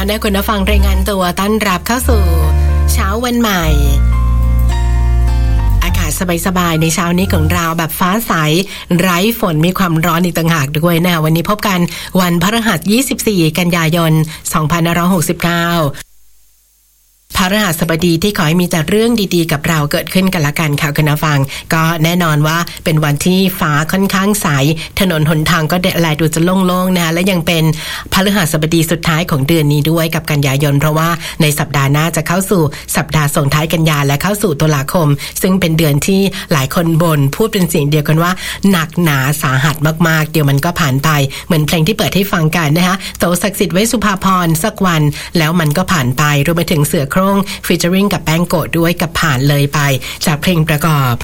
แล้วนะคุณผู้ฟังรายงานตัวต้อนรับเข้าสู่เช้าวันใหม่อากาศสบายๆในเช้านี้ของเราแบบฟ้าใสไร้ฝนมีความร้อนอีกต่างหากด้วยนะวันนี้พบกันวันพฤหัส24กันยายน2569พฤหัสบดีที่ขอให้มีแต่เรื่องดีๆกับเราเกิดขึ้นกันละกันค่ะคุณผู้ฟังก็แน่นอนว่าเป็นวันที่ฟ้าค่อนข้างใสถนนหนทางก็แลดูจะโล่งๆนะและยังเป็นพฤหัสบดีสุดท้ายของเดือนนี้ด้วยกับกันยายนเพราะว่าในสัปดาห์หน้าจะเข้าสู่สัปดาห์ส่งท้ายกันยาและเข้าสู่ตุลาคมซึ่งเป็นเดือนที่หลายคนบ่นพูดเป็นเสียงเดียวกันว่าหนักหนาสาหัสมากๆเดี๋ยวมันก็ผ่านไปเหมือนเพลงที่เปิดให้ฟังกันนะคะโตศักดิ์สิทธิ์ไว้สุภาพรสักวันแล้วมันก็ผ่านไปรวมไปถึงเสือโคร่งฟีเจอริงกับแป้งโกะด้วยกับผ่านเลยไปจากเพลงประกอบ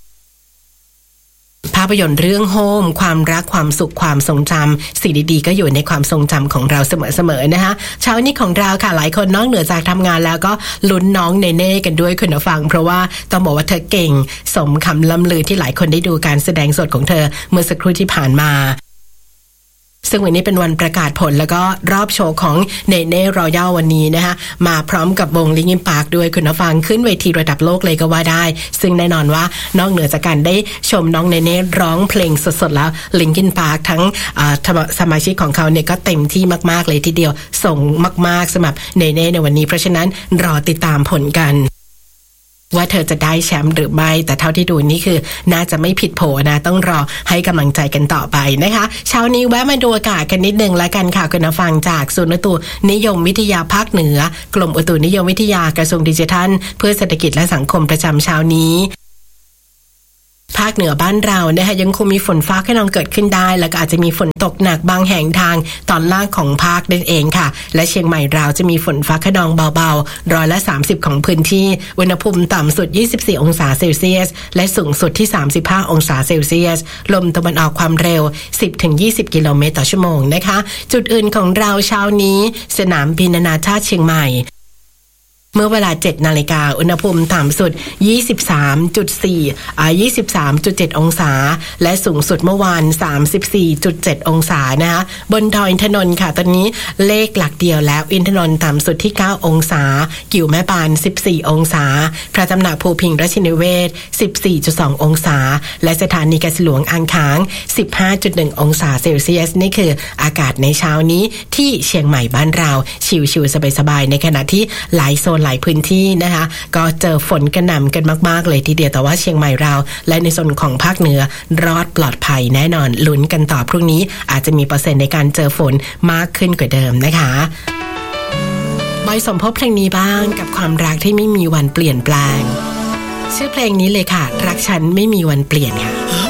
ภาพยนตร์เรื่องโฮมความรักความสุขความทรงจำสิ่งดีๆก็อยู่ในความทรงจำของเราเสมอๆนะคะเช้านี้ของเราค่ะหลายคนนอกเหนือจากทำงานแล้วก็ลุ้นน้องเนเน่กันด้วยคุณผู้ฟังเพราะว่าต้องบอกว่าเธอเก่งสมคำล่ำลือที่หลายคนได้ดูการแสดงสดของเธอเมื่อสักครู่ที่ผ่านมาซึ่งวันนี้เป็นวันประกาศผลแล้วก็รอบโชว์ของเนเน่รอยัลวันนี้นะคะมาพร้อมกับวงลิงคินพาร์คด้วยคุณผู้ฟังขึ้นเวทีระดับโลกเลยก็ว่าได้ซึ่งแน่นอนว่านอกเหนือจากการได้ชมน้องเนเน่ร้องเพลงสดๆแล้วลิงคินพาร์คทั้งสมาชิกของเขาเนี่ยก็เต็มที่มากๆเลยทีเดียวส่งมากๆสำหรับเนเน่ในวันนี้เพราะฉะนั้นรอติดตามผลกันว่าเธอจะได้แชมป์หรือไม่แต่เท่าที่ดูนี่คือน่าจะไม่ผิดโผนะต้องรอให้กำลังใจกันต่อไปนะคะเช้านี้แวะมาดูอากาศกันนิดนึงละกันค่ะคุณผู้ฟังจากศูนย์อุตุนิยมวิทยาภาคเหนือกรมอุตุนิยมวิทยากระทรวงดิจิทัลเพื่อเศรษฐกิจและสังคมประจำเช้านี้ภาคเหนือบ้านเรานะคะยังคงมีฝนฟ้าคะนองเกิดขึ้นได้แล้วก็อาจจะมีฝนตกหนักบางแห่งทางตอนล่างของภาคนั่นเองค่ะและเชียงใหม่เราจะมีฝนฟ้าคะนองเบาๆ30%ของพื้นที่อุณหภูมิต่ำสุด24องศาเซลเซียสและสูงสุดที่35องศาเซลเซียสลมตะวันออกความเร็ว 10-20 กิโลเมตรต่อชั่วโมงนะคะจุดอื่นของเราเช้านี้สนามบินนานาชาติเชียงใหม่เมื่อเวลา 7 นาฬิกาอุณหภูมิต่ำสุด 23.7 องศาและสูงสุดเมื่อวาน 34.7 องศานะคะบนดอยอินทนนท์ค่ะตอนนี้เลขหลักเดียวแล้วอินทนนท์ต่ำสุดที่ 9 องศากิ่วแม่ปาน 14 องศาพระตำหนักภูพิงค์ราชนิเวศ 14.2 องศาและสถานีกสิหลวงอ่างขาง 15.1 องศาเซลเซียสนี่คืออากาศในเช้านี้ที่เชียงใหม่บ้านเราชิวๆสบายๆในขณะที่หลายโซนหลายพื้นที่นะคะก็เจอฝนกระหน่ำกันมากๆเลยทีเดียวแต่ว่าเชียงใหม่เราและในโซนของภาคเหนือรอดปลอดภัยแน่นอนลุ้นกันต่อพรุ่งนี้อาจจะมีเปอร์เซ็นต์ในการเจอฝนมากขึ้นกว่าเดิมนะคะบอยสมภพเพลงนี้บ้างกับความรักที่ไม่มีวันเปลี่ยนแปลงชื่อเพลงนี้เลยค่ะรักฉันไม่มีวันเปลี่ยนค่ะ